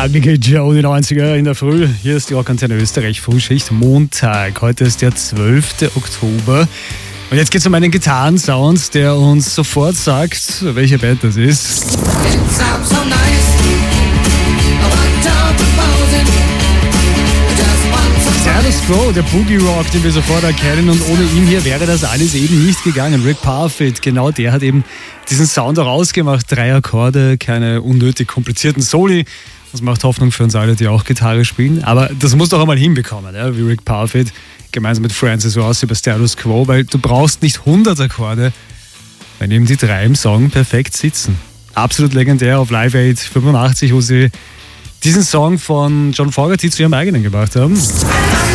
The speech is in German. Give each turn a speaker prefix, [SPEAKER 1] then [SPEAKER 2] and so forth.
[SPEAKER 1] Knackige Joe, die 90er in der Früh. Hier ist die Rockantenne Österreich, Frühschicht, Montag. Heute ist der 12. Oktober. Und jetzt geht es um einen Gitarrensound, der uns sofort sagt, welche Band das ist. Status Quo, der Boogie Rock, den wir sofort erkennen, und ohne ihn hier wäre das alles eben nicht gegangen. Rick Parfitt, genau der hat eben diesen Sound auch ausgemacht. 3 Akkorde, keine unnötig komplizierten Soli. Das macht Hoffnung für uns alle, die auch Gitarre spielen. Aber das muss doch einmal hinbekommen, ja, wie Rick Parfitt gemeinsam mit Francis Ross über Status Quo, weil du brauchst nicht 100 Akkorde, wenn eben die 3 im Song perfekt sitzen. Absolut legendär auf Live Aid 85, wo sie diesen Song von John Fogerty zu ihrem eigenen gemacht haben.